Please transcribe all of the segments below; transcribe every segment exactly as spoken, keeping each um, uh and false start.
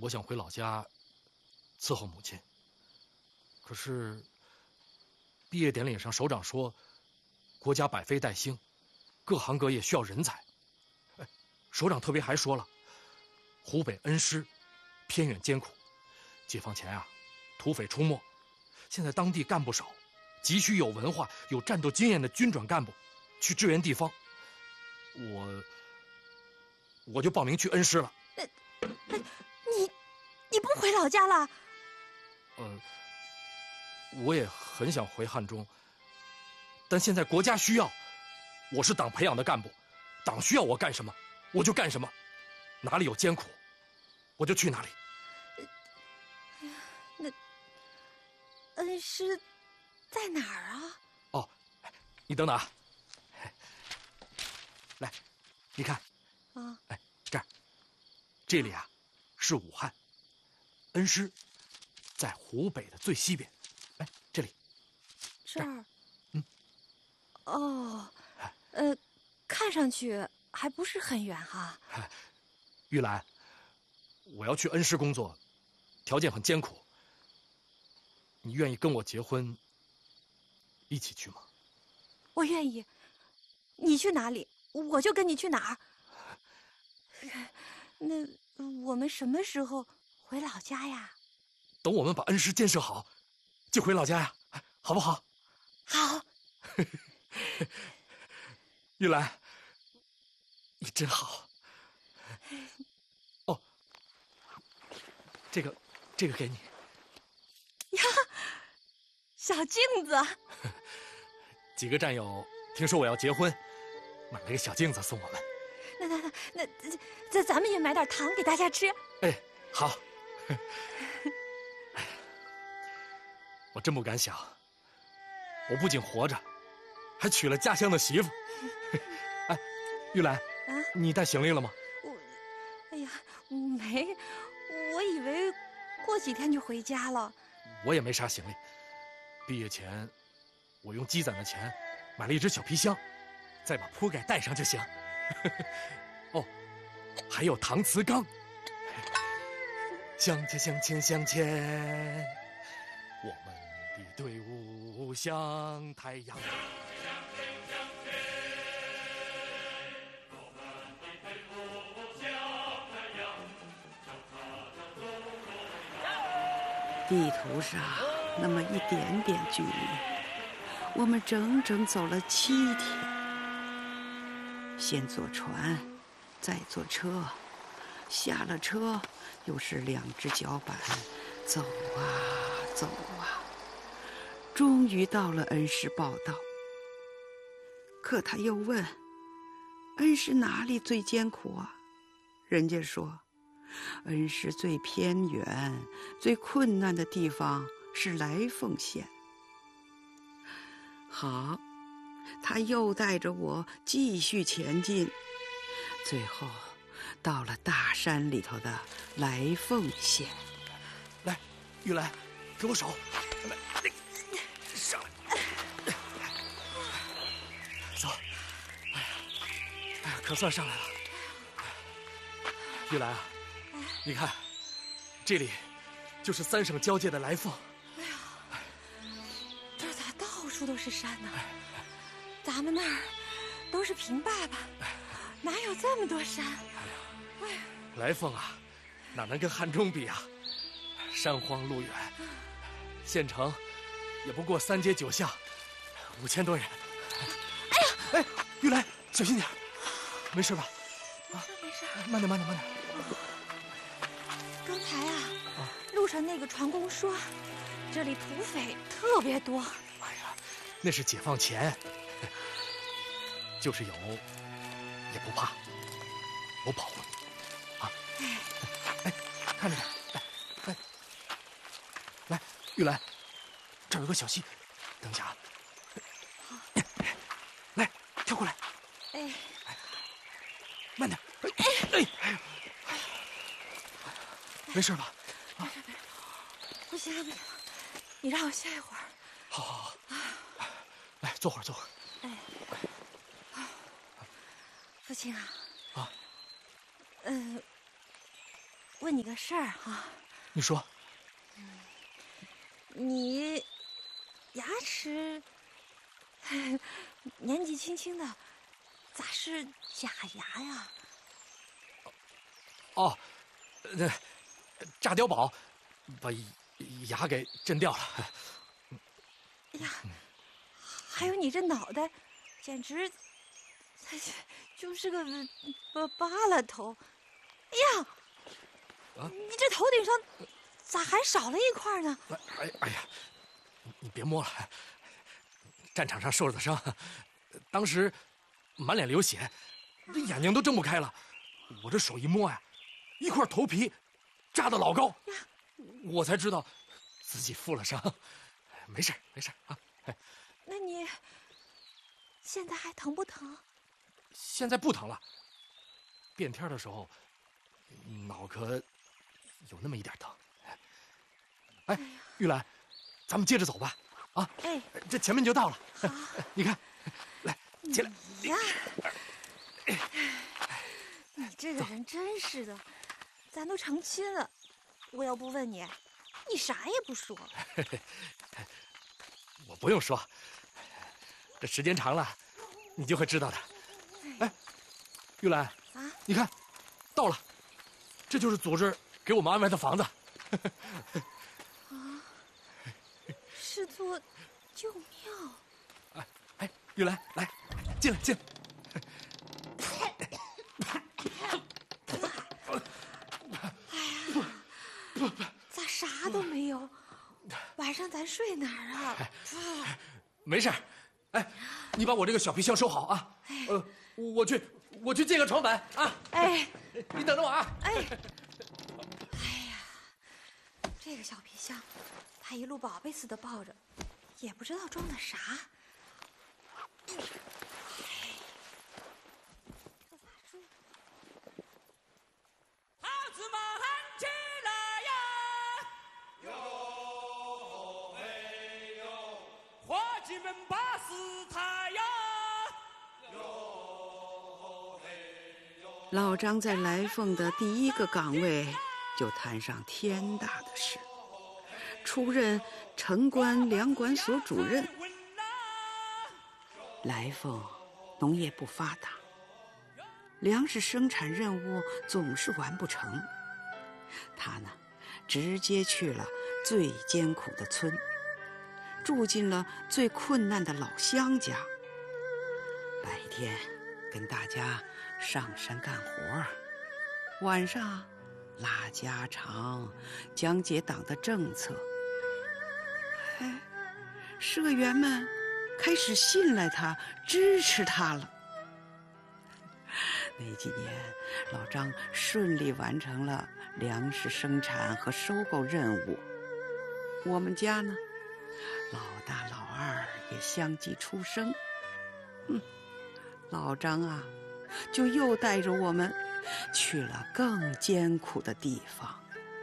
我想回老家伺候母亲，可是毕业典礼上首长说，国家百废待兴，各行各业需要人才。哎，首长特别还说了，湖北恩施偏远艰苦，解放前啊，土匪出没，现在当地干部少，急需有文化、有战斗经验的军转干部去支援地方。我我就报名去恩施了。 呃，你你不回老家了？ 呃，我也很想回汉中，但现在国家需要，我是党培养的干部，党需要我干什么，我就干什么，哪里有艰苦，我就去哪里。 哎呀，那恩施在哪儿啊？ 哦，你等等啊，来，你看， 啊， 哎，这儿，这里啊，是武汉，恩施在湖北的最西边，哎，这里， 这儿， 嗯， 哦，呃，看上去还不是很远哈。 玉兰，我要去恩施工作，条件很艰苦，你愿意跟我结婚，一起去吗？ 我愿意，你去哪里，我就跟你去哪儿。那我们什么时候回老家呀？ 等我们把恩施建设好，就回老家呀，好不好？ 好。 玉兰，你真好。哦，这个，这个给你。 呀，小镜子。 几个战友听说我要结婚，买了个小镜子送我们。 那那那那，咱咱们也买点糖给大家吃。 哎，好。我真不敢想，我不仅活着，还娶了家乡的媳妇。哎，玉兰， 啊， 你带行李了吗？ 我，哎呀，没，我以为过几天就回家了。 我也没啥行李，毕业前我用积攒的钱买了一只小皮箱，再把铺盖带上就行。哦，还有搪瓷缸。向前向前向前，我们的队伍像太阳。 地图上那么一点点距离，我们整整走了七天。先坐船，再坐车，下了车又是两只脚板，走啊走啊，终于到了恩施报道。可他又问，恩施哪里最艰苦啊？人家说，恩施最偏远、最困难的地方是来凤县。好，他又带着我继续前进，最后到了大山里头的来凤县。 来，玉兰，给我手，来，上来，走。哎呀，哎呀，可算上来了。玉兰啊，你看，这里就是三省交界的来凤。 哎呀，这咋到处都是山呢？咱们那儿都是平坝坝，哪有这么多山？哎呀， 来凤啊，哪能跟汉中比啊？山荒路远，县城也不过三街九巷，五千多人。 哎呀， 哎，玉兰，小心点，没事吧？ 没事没事， 慢点慢点慢点。 刚才啊，啊路上那个船工说，这里土匪特别多。 哎呀，那是解放前，就是有也不怕，我保护你啊！哎，哎，看着点，来来来，玉兰，这儿有个小溪，等一下啊。 好， 来，跳过来。 哎， 慢点。哎哎，没事吧？ 没事没事，不行了不行了，你让我歇一会儿。 好好好，来坐会儿坐会儿。 哎，父亲啊， 啊， 呃， 问你个事儿哈。 你说。 嗯，你牙齿年纪轻轻的，咋是假牙呀？ 哦，那炸碉堡把牙给震掉了。 哎呀，还有你这脑袋，简直就是个巴巴拉头。哎呀，啊、你这头顶上咋还少了一块呢？ 哎哎呀，你别摸了，战场上受了的伤，当时满脸流血，这眼睛都睁不开了。我这手一摸呀，一块头皮扎得老高，我才知道自己负了伤。没事没事啊。 那你现在还疼不疼？ 现在不疼了。变天的时候，脑壳有那么一点疼。哎，玉兰，咱们接着走吧。啊， 哎， 这前面就到了。 好， 你看，来，起来。 你呀，你这个人真是的，咱都成亲了，我要不问你，你啥也不说。 我不用说，这时间长了，你就会知道的。哎，玉兰啊，你看，到了，这就是组织给我们安排的房子。 啊，是座旧庙。 哎哎，玉兰，来，进来进来。 哎呀，咋啥都没有？晚上咱睡哪儿啊？ 哎、没事，哎，你把我这个小皮箱收好啊。哎、呃，我去，我去借个床板啊。 哎， 你等着我啊。 哎，哎呀，这个小皮箱，他一路宝贝似的抱着，也不知道装的啥。哎，这咋睡？ 孩子们起来呀！伙计们把事抬呀！ 老张在来凤的第一个岗位就摊上天大的事，出任城关粮管所主任。来凤农业不发达，粮食生产任务总是完不成，他呢，直接去了最艰苦的村，住进了最困难的老乡家。白天跟大家上山干活，晚上拉家常，讲解党的政策。哎，社员们开始信赖他，支持他了。那几年，老张顺利完成了粮食生产和收购任务。我们家呢，老大老二也相继出生。嗯，老张啊，就又带着我们去了更艰苦的地方。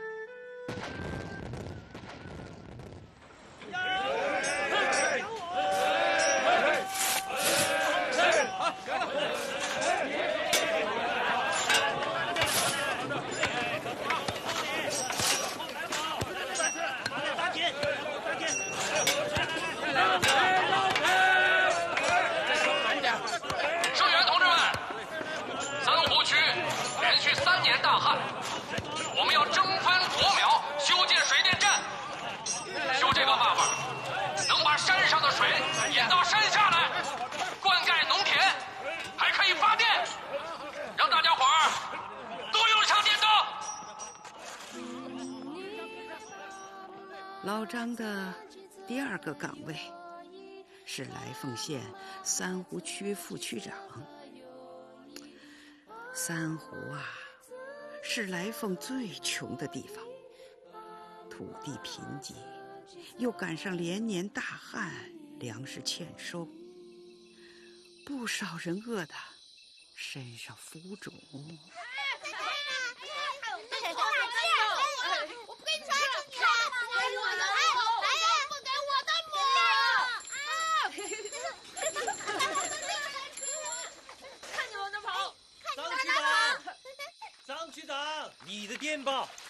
老张的第二个岗位是来凤县三湖区副区长。三湖啊，是来凤最穷的地方，土地贫瘠，又赶上连年大旱，粮食欠收，不少人饿得身上浮肿。 你的电报